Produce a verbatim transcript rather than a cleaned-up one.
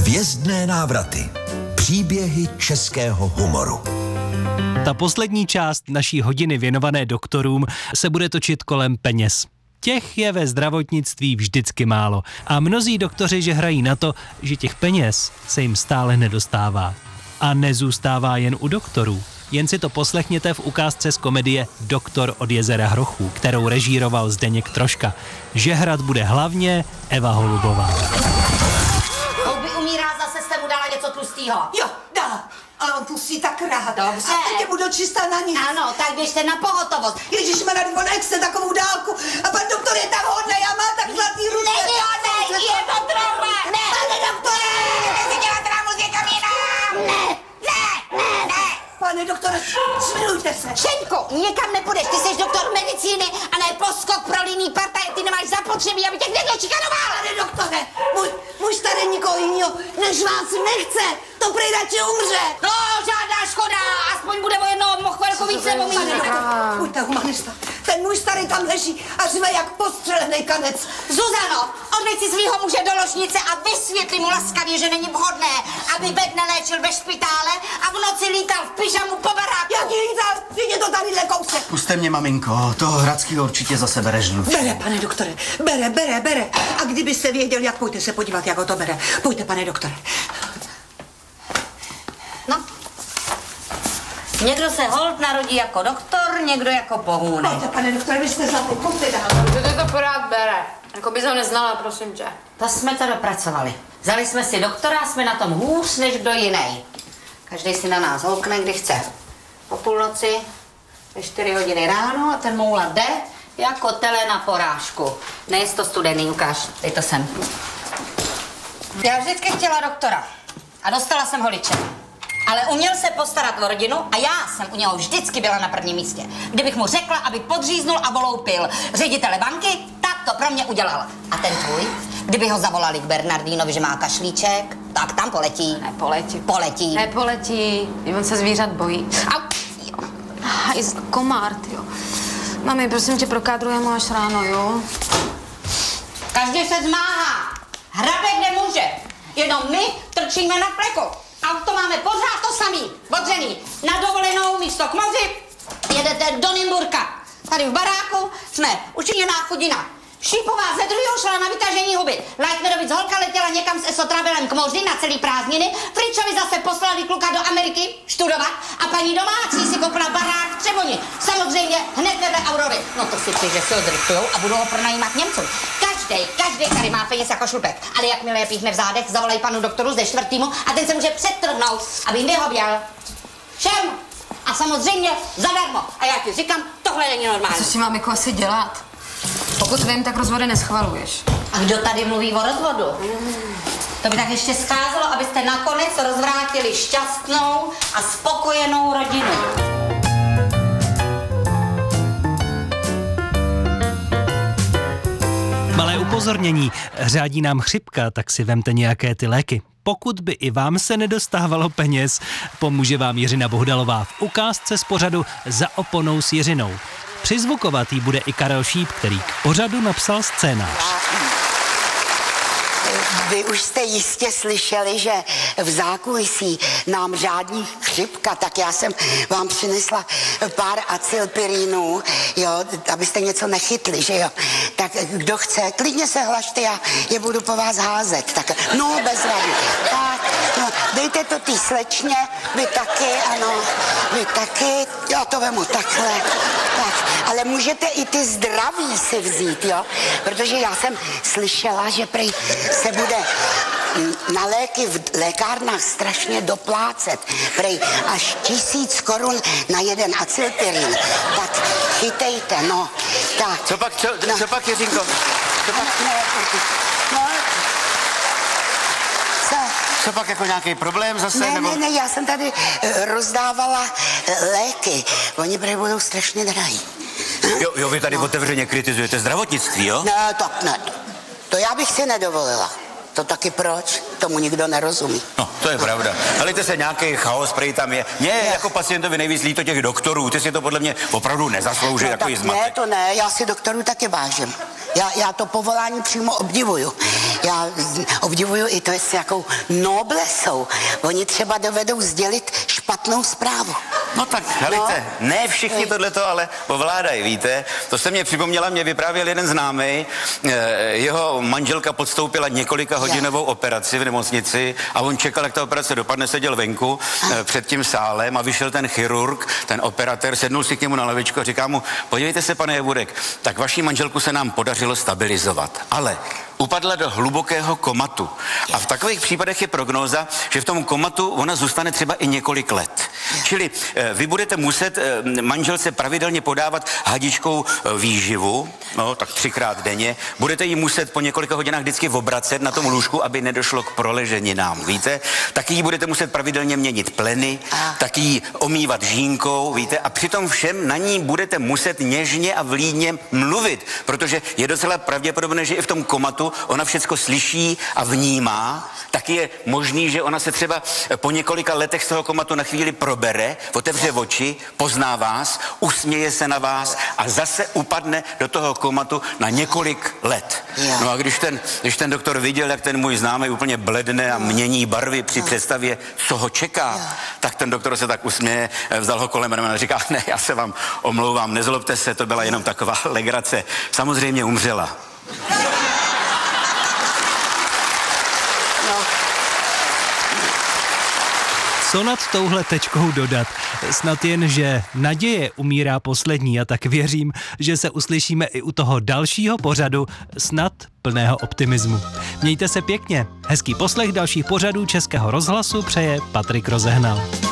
Hvězdné návraty. Příběhy českého humoru. Ta poslední část naší hodiny věnované doktorům se bude točit kolem peněz. Těch je ve zdravotnictví vždycky málo a mnozí doktoři žehrají na to, že těch peněz se jim stále nedostává. A nezůstává jen u doktorů. Jen si to poslechněte v ukázce z komedie Doktor od jezera Hrochů, kterou režíroval Zdeněk Troška. Žehrat bude hlavně Eva Holubová. Houby umírá, zase jste mu dala něco tlustýho. Jo, dala. Ale on pustí tak rád. Dobře. A teď budu čistá na nic. Ano, tak běžte na pohotovost. Ježišmarja, on nechce takovou dálku. A pan doktor je tak hodnej a má tak zlatý ruce. Není hodnej, je to trava. Ne. Pane doktore! Nechci dělat trávu s někam jinam. Ne, ne, ne, ne. Pane doktore, smilujte se. Šeňko, nikam nepůjdeš, ty jsi doktor medicíny a ne poskok pro líný partaj, ty nemáš zapotřebí, aby tě někdo šikanoval. Pane doktore, můj, můj starý nikoho jinýho než vás nechce. To prej radši umře. No, žádná škoda, aspoň bude o jednoho mochvelku víc nebo Pane méně. doktore, buďte humanista. Ten můj starý tam leží a řve jak postřelený kanec. Zuzano, odveď si svýho muže do ložnice a vysvětli mu laskavě, že není vhodné, aby bed neléčil ve špitále a v noci lítal v pyžamu po baráku. Jaký lítal? Vidě to tadyhle kousek. Puste mě, maminko, toho Hradskýho určitě zase bere žluč. Bere, pane doktore, bere, bere, bere. A kdybyste věděl, jak, pojďte se podívat, jak ho to bere. Pojďte, pane doktore. No. Někdo se holt narodí jako doktor, někdo jako pohůnek. Pojďte, pane doktore, vy jste zlatý, pojďte dál. Kdo to pořád bere? Jako bys ho neznala, prosím tě. To jsme to dopracovali. Vzali jsme si doktora a jsme na tom hůř než kdo jiný. Každý si na nás houkne, kdy chce. Po půlnoci, ve čtyři hodiny ráno a ten moula jde jako tele na porážku. Nejsi to studený, ukáž, dej to sem. Já vždycky chtěla doktora a dostala jsem holiče. Ale uměl se postarat o rodinu a já jsem u něho vždycky byla na prvním místě. Kdybych mu řekla, aby podříznul a voloupil ředitele banky, tak to pro mě udělal. A ten tvůj, kdyby ho zavolali k Bernardínovi, že má kašlíček, tak tam poletí. Nepoletí. Poletí. Nepoletí. On se zvířat bojí. Au! Jo. Haj, komár, jo. Mami, prosím tě, prokádruje mu až ráno, jo? Každý se zmáhá. Hrabe, kde může. Jenom my trčíme na fleku. Auto máme pořád to samý, odřený. Na dovolenou místo k moři jedete do Nymburka. Tady v baráku jsme učiněná chudina. Šípová ze druhého šla na vytažení huby. Leitnerovic holka letěla někam s esotravelem k moři na celý prázdniny. Fričovi zase poslali kluka do Ameriky študovat a paní domácí si koupila barák v Třeboni. Samozřejmě hned vedle Aurory. No to si přeji, že si ho zrychlujou a budou ho pronajímat Němcům. Každý, každý tady má peněz jako šlupek. Ale jakmile je píchne v zádech, zavolají panu doktoru ze čtvrtýmu a ten se může přetrhnout, aby jim vyhověl. Všem! A samozřejmě zadarmo. A já ti říkám, tohle není normální. Co si mám jako asi dělat? Pokud vím, tak rozvody neschvaluješ. A kdo tady mluví o rozvodu? To by tak ještě scházelo, abyste nakonec rozvrátili šťastnou a spokojenou rodinu. Malé upozornění, řádí nám chřipka, tak si vemte nějaké ty léky. Pokud by i vám se nedostávalo peněz, pomůže vám Jiřina Bohdalová v ukázce z pořadu Za oponou s Jiřinou. Přizvukovat jí bude i Karel Šíp, který k pořadu napsal scénář. Vy už jste jistě slyšeli, že v zákulisí nám řádí chřipka, tak já jsem vám přinesla pár acylpirínů, jo, abyste něco nechytli, že jo. Tak kdo chce, klidně se hlašte, já je budu po vás házet. Tak, no, bez rady. Tak, no, dejte to tý slečně, vy taky, ano, vy taky, já to vemu takhle. Tak, ale můžete i ty zdraví si vzít, jo, protože já jsem slyšela, že prý se bude na léky v lékárnách strašně doplácet. Prej až tisíc korun na jeden acylpirin. Tak chytejte, no. Tak. Co pak, co, no. co pak, Jiřinko? Co pak? No, no. Co? Co pak, jako nějaký problém zase? Ne, nebo... ne, ne, já jsem tady uh, rozdávala uh, léky. Oni prej budou strašně drahý. Jo, jo, vy tady no. otevřeně kritizujete zdravotnictví, jo? Ne, tak ne. To já bych si nedovolila. To taky proč? Tomu nikdo nerozumí. No, to je pravda. Helejte se, nějaký chaos prej tam je. Mně jako pacientovi nejvíc líto těch doktorů. Ty si to podle mě opravdu nezaslouží, no, takový zmatek. Ne, to ne, já si doktorů taky vážím. Já, já to povolání přímo obdivuju. Já obdivuju i to, s jakou noblesou. Oni třeba dovedou sdělit špatnou zprávu. No tak, helejte, no. Ne všichni tohleto ale ovládají, víte? To se mě připomněla, mě vyprávěl jeden známý, jeho manželka podstoupila několika hodinovou operaci v nemocnici a on čekal, jak ta operace dopadne, seděl venku a. před tím sálem a vyšel ten chirurg, ten operatér, sednul si k němu na lavičku a říká mu, podívejte se, pane Jevůdek, tak vaší manželku se nám podařilo stabilizovat, ale upadla do hlubokého komatu. A v takových případech je prognóza, že v tom komatu ona zůstane třeba i několik let. Čili vy budete muset manželce pravidelně podávat hadičkou výživu, no tak třikrát denně. Budete ji muset po několika hodinách vždycky obracet na tom lůžku, aby nedošlo k proleženinám, víte? Taky ji budete muset pravidelně měnit pleny, taky ji omývat žínkou, víte? A přitom všem na ní budete muset něžně a vlídně mluvit, protože je docela pravděpodobné, že i v tom komatu ona všecko slyší a vnímá, tak je možný, že ona se třeba po několika letech z toho komatu na chvíli probere, otevře oči, pozná vás, usměje se na vás a zase upadne do toho komatu na několik let. No a když ten, když ten doktor viděl, jak ten můj známý úplně bledne a mění barvy při představě, co ho čeká, tak ten doktor se tak usměje, vzal ho kolem a říká, ne, já se vám omlouvám, nezlobte se, to byla jenom taková legrace. Samozřejmě umřela. Co nad touhle tečkou dodat? Snad jen, že naděje umírá poslední a tak věřím, že se uslyšíme i u toho dalšího pořadu, snad plného optimismu. Mějte se pěkně. Hezký poslech dalších pořadů Českého rozhlasu přeje Patrik Rozehnal.